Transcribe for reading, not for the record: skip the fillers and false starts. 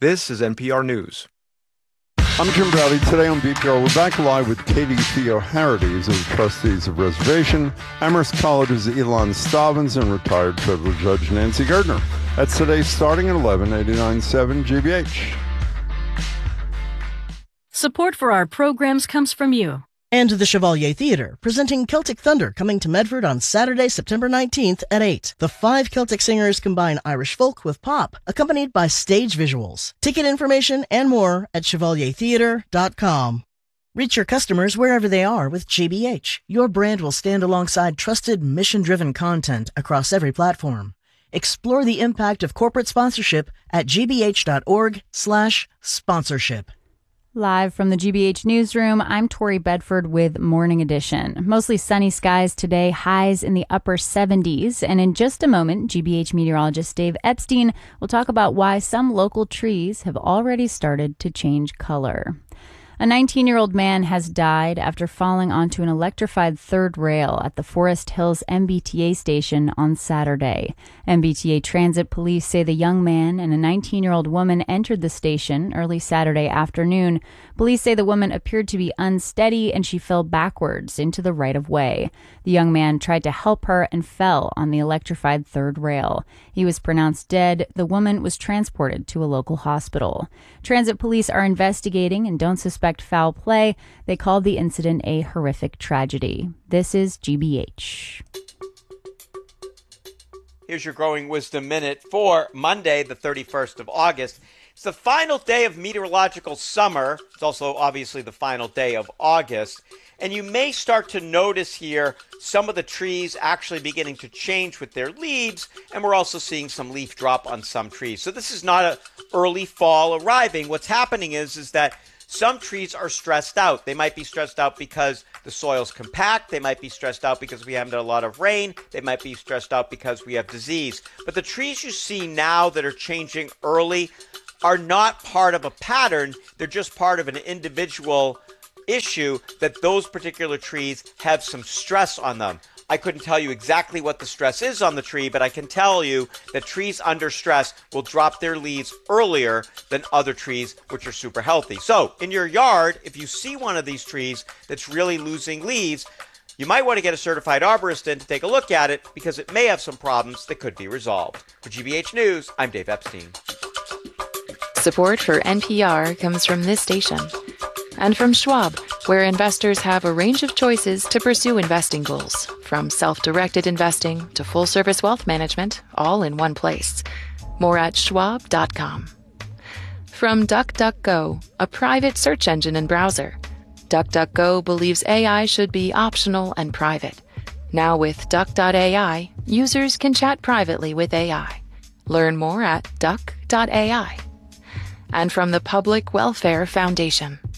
This is NPR News. I'm Jim Browdy. Today on BPR, we're back live with Katie Theo-Harrides of the Trustees of Reservation, Amherst College's Elon Stavins, and retired federal judge Nancy Gardner. That's today starting at 11:89.7 GBH. Support for our programs comes from you. And the Chevalier Theatre, presenting Celtic Thunder, coming to Medford on Saturday, September 19th at 8. The 5 Celtic singers combine Irish folk with pop, accompanied by stage visuals. Ticket information and more at chevaliertheatre.com. Reach your customers wherever they are with GBH. Your brand will stand alongside trusted, mission-driven content across every platform. Explore the impact of corporate sponsorship at gbh.org/sponsorship. Live from the GBH newsroom, I'm Tori Bedford with Morning Edition. Mostly sunny skies today, highs in the upper 70s. And in just a moment, GBH meteorologist Dave Epstein will talk about why some local trees have already started to change color. A 19-year-old man has died after falling onto an electrified third rail at the Forest Hills MBTA station on Saturday. MBTA Transit Police say the young man and a 19-year-old woman entered the station early Saturday afternoon. Police say the woman appeared to be unsteady and she fell backwards into the right-of-way. The young man tried to help her and fell on the electrified third rail. He was pronounced dead. The woman was transported to a local hospital. Transit police are investigating and don't suspect foul play. They called the incident a horrific tragedy. This is GBH. Here's your Growing Wisdom Minute for Monday, the 31st of August. It's the final day of meteorological summer. It's also obviously the final day of August. And you may start to notice here some of the trees actually beginning to change with their leaves, and we're also seeing some leaf drop on some trees. So this is not an early fall arriving. What's happening is that some trees are stressed out. They might be stressed out because the soil's compact. They might be stressed out because we haven't had a lot of rain. They might be stressed out because we have disease. But the trees you see now that are changing early are not part of a pattern. They're just part of an individual issue that those particular trees have some stress on them. I couldn't tell you exactly what the stress is on the tree, but I can tell you that trees under stress will drop their leaves earlier than other trees, which are super healthy. So in your yard, if you see one of these trees that's really losing leaves, you might want to get a certified arborist in to take a look at it because it may have some problems that could be resolved. For GBH News, I'm Dave Epstein. Support for NPR comes from this station and from Schwab, where investors have a range of choices to pursue investing goals, from self-directed investing to full-service wealth management, all in one place. More at schwab.com. From DuckDuckGo, a private search engine and browser. DuckDuckGo believes AI should be optional and private. Now with Duck.ai, users can chat privately with AI. Learn more at duck.ai. And from the Public Welfare Foundation.